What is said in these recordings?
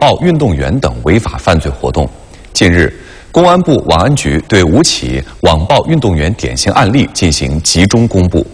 暴运动员等违法犯罪活动。近日，公安部网安局对5起网暴运动员典型案例进行集中公布。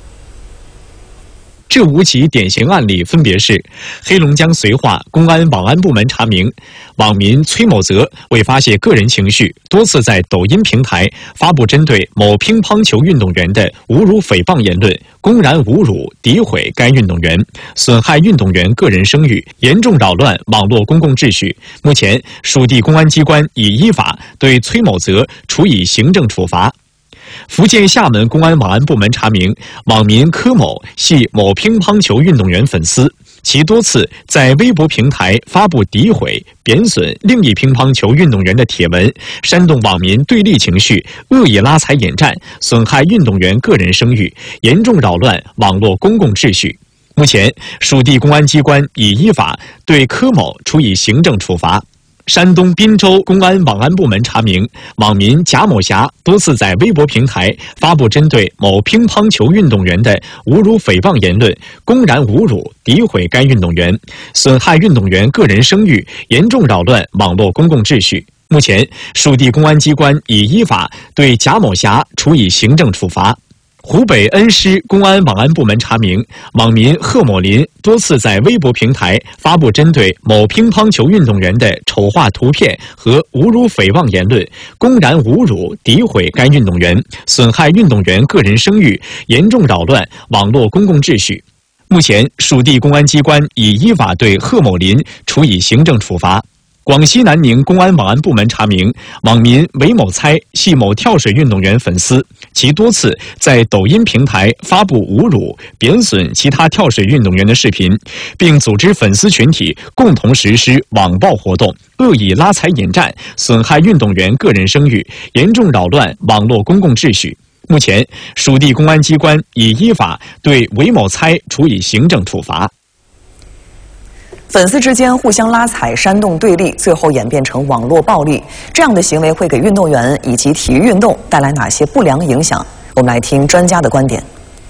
这5起典型案例分别是：黑龙江绥化公安网安部门查明，网民崔某泽为发泄个人情绪，多次在抖音平台发布针对某乒乓球运动员的侮辱诽谤言论，公然侮辱、诋毁该运动员，损害运动员个人声誉，严重扰乱网络公共秩序。目前，属地公安机关已依法对崔某泽处以行政处罚。福建厦门公安网安部门查明，网民柯某系某乒乓球运动员粉丝，其多次在微博平台发布诋毁、贬损另一乒乓球运动员的帖文，煽动网民对立情绪，恶意拉踩引战，损害运动员个人声誉，严重扰乱网络公共秩序。目前，属地公安机关已依法对柯某处以行政处罚。山东滨州公安网安部门查明，网民贾某霞多次在微博平台发布针对某乒乓球运动员的侮辱诽谤言论，公然侮辱、诋毁该运动员，损害运动员个人声誉，严重扰乱网络公共秩序。目前，属地公安机关已依法对贾某霞处以行政处罚。湖北恩施公安网安部门查明，网民贺某林多次在微博平台发布针对某乒乓球运动员的丑化图片和侮辱诽谤言论，公然侮辱、诋毁该运动员，损害运动员个人声誉，严重扰乱网络公共秩序。目前，属地公安机关已依法对贺某林处以行政处罚。广西南宁公安网安部门查明，网民韦某猜系某跳水运动员粉丝，其多次在抖音平台发布侮辱、贬损其他跳水运动员的视频，并组织粉丝群体共同实施网暴活动，恶意拉踩引战，损害运动员个人声誉，严重扰乱网络公共秩序。目前，属地公安机关已依法对韦某猜处以行政处罚。 粉丝之间互相拉踩、煽动对立，最后演变成网络暴力，这样的行为会给运动员以及体育运动带来哪些不良影响？我们来听专家的观点。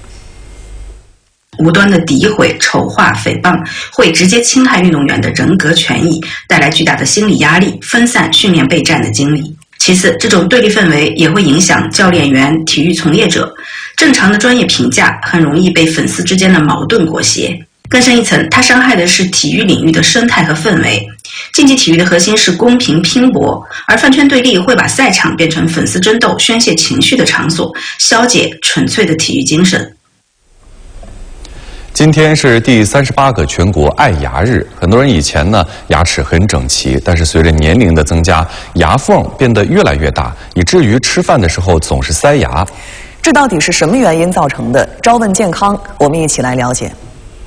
无端的诋毁、丑化、诽谤会直接侵害运动员的人格权益，带来巨大的心理压力，分散训练备战的精力。其次，这种对立氛围也会影响教练员、体育从业者正常的专业评价，很容易被粉丝之间的矛盾裹挟。更深一层，它伤害的是体育领域的生态和氛围。竞技体育的核心是公平拼搏，而饭圈对立会把赛场变成粉丝争斗、宣泄情绪的场所，消解纯粹的体育精神。 今天是第38个全国爱牙日，很多人以前呢牙齿很整齐，但是随着年龄的增加，牙缝变得越来越大，以至于吃饭的时候总是塞牙。 这到底是什么原因造成的？朝问健康，我们一起来了解。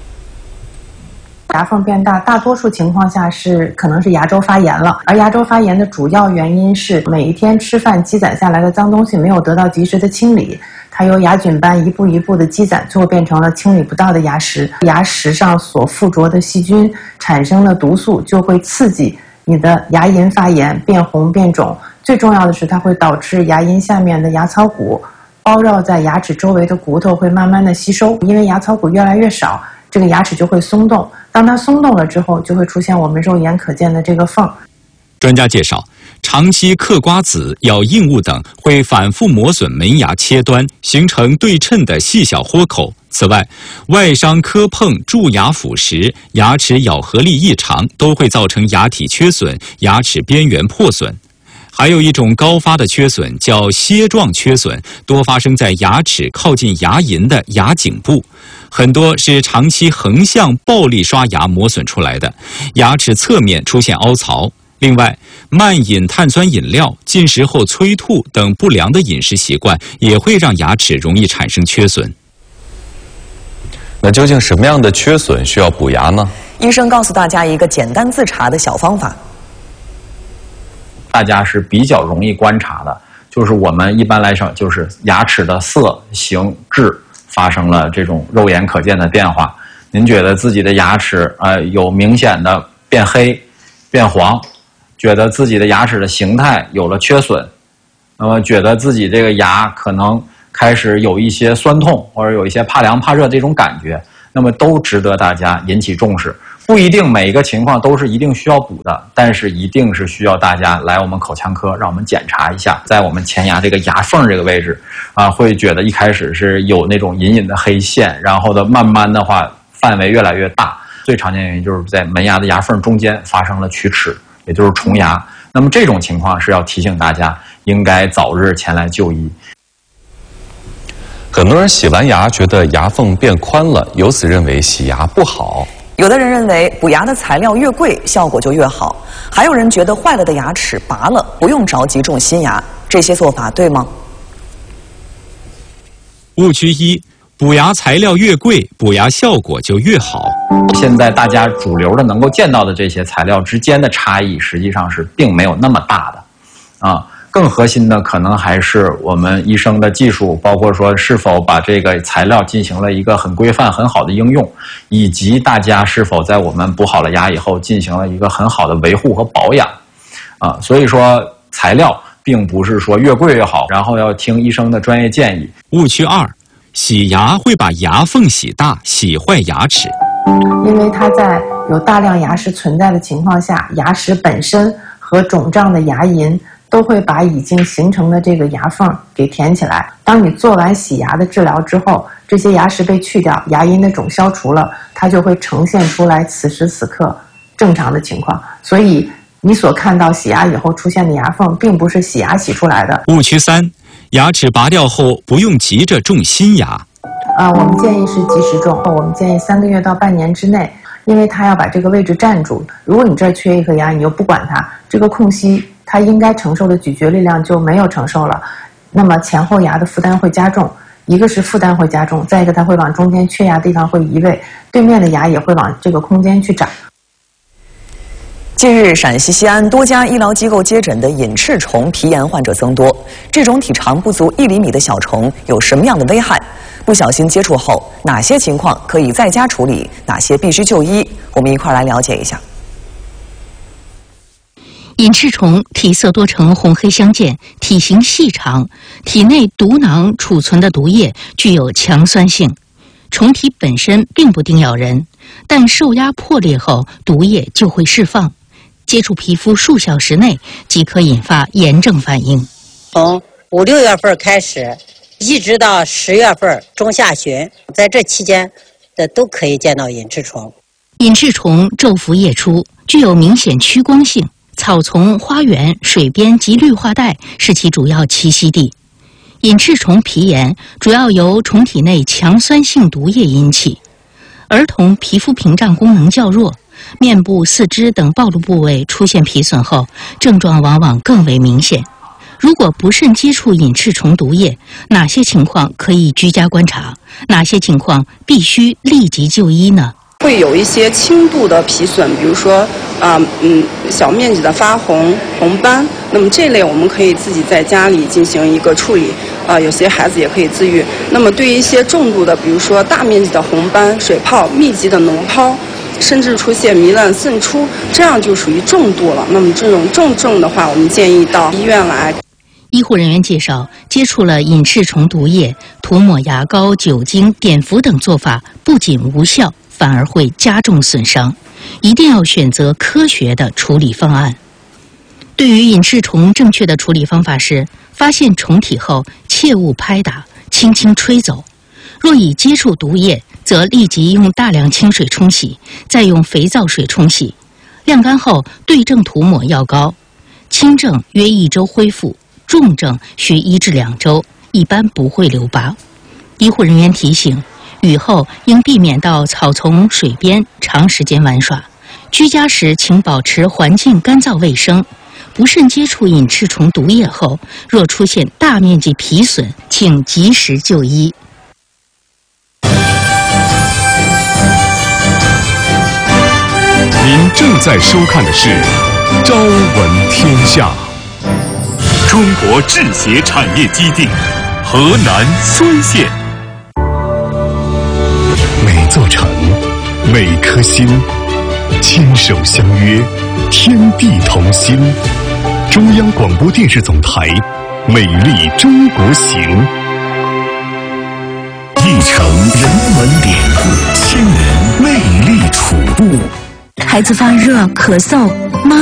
牙缝变大，大多数情况下可能是牙周发炎了，而牙周发炎的主要原因是每一天吃饭积攒下来的脏东西没有得到及时的清理，它由牙菌斑一步一步的积攒，最后变成了清理不到的牙石。牙石上所附着的细菌产生的毒素就会刺激你的牙龈发炎、变红变肿，最重要的是它会导致牙龈下面的牙槽骨包绕在牙齿周围的骨头会慢慢的吸收，因为牙槽骨越来越少，这个牙齿就会松动，当它松动了之后，就会出现我们肉眼可见的这个缝。 专家介绍，长期嗑瓜子、咬硬物等会反复磨损门牙切端，形成对称的细小豁口。此外，外伤磕碰、蛀牙腐蚀、牙齿咬合力异常都会造成牙体缺损、牙齿边缘破损。还有一种高发的缺损叫楔状缺损，多发生在牙齿靠近牙龈的牙颈部，很多是长期横向暴力刷牙磨损出来的，牙齿侧面出现凹槽。另外，慢饮碳酸饮料、进食后催吐等不良的饮食习惯也会让牙齿容易产生缺损。 那究竟什么样的缺损需要补牙呢？ 医生告诉大家一个简单自查的小方法。 大家是比较容易观察的，就是我们一般来说就是牙齿的色、形、质发生了这种肉眼可见的变化。您觉得自己的牙齿有明显的变黑、变黄，觉得自己的牙齿的形态有了缺损，那么觉得自己这个牙可能开始有一些酸痛或者有一些怕凉怕热这种感觉，那么都值得大家引起重视。 不一定每一个情况都是一定需要补的，但是一定是需要大家来我们口腔科，让我们检查一下，在我们前牙这个牙缝这个位置会觉得一开始是有那种隐隐的黑线，然后的慢慢的话范围越来越大。最常见原因就是在门牙的牙缝中间发生了龋齿，也就是虫牙。那么这种情况是要提醒大家应该早日前来就医。 很多人洗完牙觉得牙缝变宽了，由此认为洗牙不好。 有的人认为补牙的材料越贵，效果就越好；还有人觉得坏了的牙齿拔了，不用着急种新牙。这些做法对吗？ 误区一：补牙材料越贵，补牙效果就越好。 现在大家主流的能够见到的这些材料之间的差异，实际上是并没有那么大的，更核心的可能还是我们医生的技术，包括说是否把这个材料进行了一个很规范、很好的应用，以及大家是否在我们补好了牙以后进行了一个很好的维护和保养，所以说材料并不是说越贵越好，然后要听医生的专业建议。 误区二：洗牙会把牙缝洗大，洗坏牙齿。 因为它在有大量牙石存在的情况下，牙石本身和肿胀的牙龈都会把已经形成的这个牙缝给填起来。当你做完洗牙的治疗之后，这些牙石被去掉，牙龈的肿消除了，它就会呈现出来此时此刻正常的情况。所以你所看到洗牙以后出现的牙缝，并不是洗牙洗出来的。 误区三：牙齿拔掉后不用急着种新牙。 我们建议是及时种，我们建议3个月到半年之内，因为它要把这个位置占住。如果你这儿缺一颗牙，你又不管它，这个空隙它应该承受的咀嚼力量就没有承受了，那么前后牙的负担会加重。一个是负担会加重，再一个它会往中间缺牙的地方会移位，对面的牙也会往这个空间去长。 近日，陕西西安多家医疗机构接诊的隐翅虫皮炎患者增多。这种体长不足1厘米的小虫有什么样的危害？不小心接触后，哪些情况可以在家处理，哪些必须就医？我们一块来了解一下。 隐翅虫体色多呈红黑相间，体型细长，体内毒囊储存的毒液具有强酸性。虫体本身并不叮咬人，但受压破裂后，毒液就会释放。接触皮肤数小时内即可引发炎症反应。 从5、6月份开始，一直到10月份中下旬，在这期间的都可以见到隐翅虫。 隐翅虫昼伏夜出，具有明显趋光性，草丛、花园、水边及绿化带是其主要栖息地。隐翅虫皮炎主要由虫体内强酸性毒液引起，儿童皮肤屏障功能较弱，面部、四肢等暴露部位出现皮损后，症状往往更为明显。如果不慎接触隐翅虫毒液，哪些情况可以居家观察？哪些情况必须立即就医呢？ 会有一些轻度的皮损，比如说小面积的发红斑，那么这类我们可以自己在家里进行一个处理，有些孩子也可以自愈。那么对于一些重度的，比如说大面积的红斑、水泡、密集的脓疱，甚至出现糜烂渗出，这样就属于重度了。那么这种重症的话，我们建议到医院来。 医护人员介绍，接触了隐翅虫毒液，涂抹牙膏、酒精、碘伏等做法不仅无效，反而会加重损伤，一定要选择科学的处理方案。对于隐翅虫，正确的处理方法是：发现虫体后，切勿拍打，轻轻吹走。若已接触毒液，则立即用大量清水冲洗，再用肥皂水冲洗，晾干后对症涂抹药膏。轻症约1周恢复，重症需1至2周，一般不会留疤。医护人员提醒，雨后应避免到草丛、水边长时间玩耍。居家时请保持环境干燥卫生。不慎接触隐翅虫毒液后，若出现大面积皮损，请及时就医。 您正在收看的是《朝闻天下》。中国制鞋产业基地，河南孙县。每座城，每颗心，牵手相约，天地同心。中央广播电视总台《美丽中国行》。一城人文典故，千人魅力楚步。 孩子发热、咳嗽，妈